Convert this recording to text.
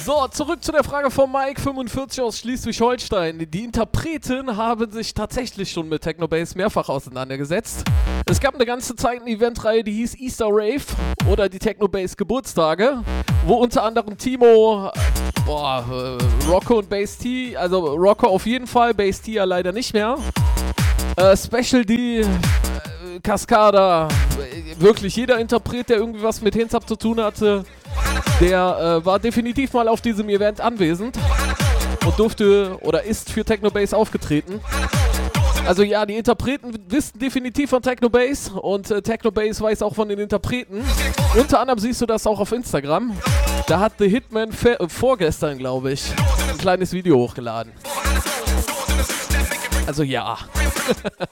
So, zurück zu der Frage von Mike45 aus Schleswig-Holstein. Die Interpreten haben sich tatsächlich schon mit Technobase mehrfach auseinandergesetzt. Es gab eine ganze Zeit eine Eventreihe, die hieß Easter Rave oder die Technobase Geburtstage, wo unter anderem Timo, Rocco und Bass T, also Rocco auf jeden Fall, Bass T ja leider nicht mehr. Special D, Cascada, wirklich jeder Interpret, der irgendwie was mit Hands Up zu tun hatte, der war definitiv mal auf diesem Event anwesend und durfte oder ist für Technobase aufgetreten. Also ja, die Interpreten wissen definitiv von Technobase und Technobase weiß auch von den Interpreten. Unter anderem siehst du das auch auf Instagram. Da hat The Hitman vorgestern, glaube ich, ein kleines Video hochgeladen. Also ja.